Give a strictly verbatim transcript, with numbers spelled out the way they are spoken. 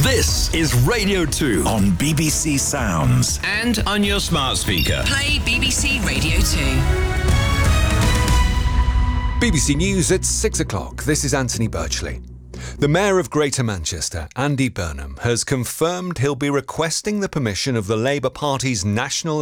This is Radio two on B B C Sounds and on your smart speaker. Play B B C Radio two. B B C News at six o'clock. This is Anthony Birchley. The Mayor of Greater Manchester, Andy Burnham, has confirmed he'll be requesting the permission of the Labour Party's National